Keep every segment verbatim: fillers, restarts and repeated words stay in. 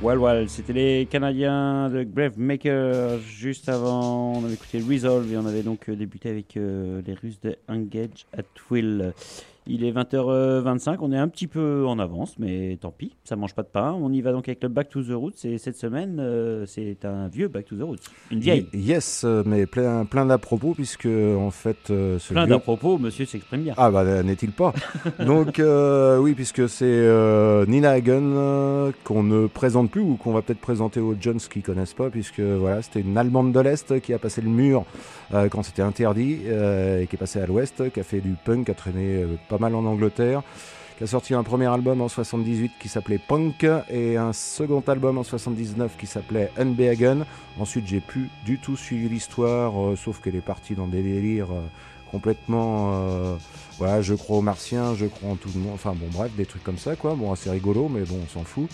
Well, well, c'était les Canadiens de Gravemaker. Juste avant, on avait écouté Resolve et on avait donc débuté avec euh, les Russes de Engage at Will. Il est vingt heures vingt-cinq, on est un petit peu en avance, mais tant pis, ça mange pas de pain. On y va donc avec le Back to the Roots et cette semaine, euh, c'est un vieux Back to the Roots, une vieille. Yes, mais plein, plein d'à-propos, puisque en fait... Euh, ce plein vieux... d'à-propos, monsieur s'exprime bien. Ah bah n'est-il pas. Donc euh, oui, puisque c'est euh, Nina Hagen euh, qu'on ne présente plus, ou qu'on va peut-être présenter aux Jones qui ne connaissent pas, puisque voilà, c'était une Allemande de l'Est qui a passé le mur euh, quand c'était interdit, euh, et qui est passée à l'Ouest, qui a fait du punk, qui a traîné... Euh, pas mal en Angleterre, qui a sorti un premier album en soixante-dix-huit qui s'appelait Punk et un second album en soixante-dix-neuf qui s'appelait Unbehagen. Ensuite, j'ai plus du tout suivi l'histoire, euh, sauf qu'elle est partie dans des délires euh, complètement... Euh, voilà, je crois aux martiens, je crois en tout le monde, enfin bon bref, des trucs comme ça quoi. Bon, c'est rigolo, mais bon, on s'en fout.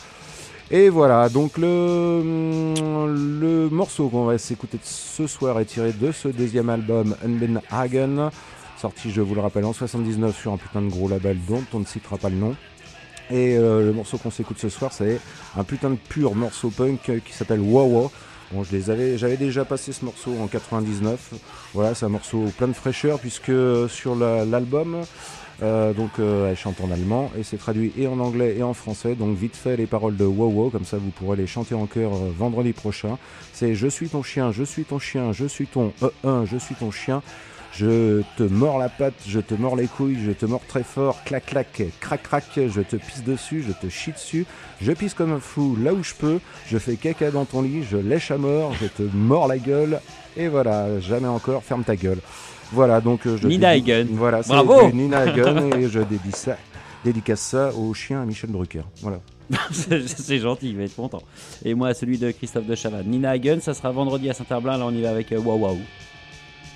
Et voilà, donc le, le morceau qu'on va s'écouter ce soir est tiré de ce deuxième album, Unbehagen, sorti, je vous le rappelle, en soixante-dix-neuf sur un putain de gros label dont on ne citera pas le nom. Et euh, le morceau qu'on s'écoute ce soir, c'est un putain de pur morceau punk qui s'appelle Wawa. Bon, je les avais, j'avais déjà passé ce morceau en quatre-vingt-dix-neuf. Voilà, c'est un morceau plein de fraîcheur puisque sur la, l'album, euh, donc euh, elle chante en allemand et c'est traduit et en anglais et en français. Donc vite fait les paroles de Wawa, comme ça vous pourrez les chanter en chœur euh, vendredi prochain. C'est je suis ton chien, je suis ton chien, je suis ton E un, je suis ton chien. Je te mords la patte, je te mords les couilles, je te mords très fort, clac clac, crac crac, je te pisse dessus, je te chie dessus, je pisse comme un fou là où je peux, je fais caca dans ton lit, je lèche à mort, je te mords la gueule, et voilà, jamais encore, ferme ta gueule. Voilà, donc je Nina Hagen. Voilà, c'est bravo. Du Nina Hagen et je dédicace ça, dédicace ça au chien à Michel Drucker. Voilà. C'est gentil, il va être content. Et moi, celui de Christophe de Chavannes. Nina Hagen, ça sera vendredi à Saint-Herblain, là on y va avec euh, Wow Wow.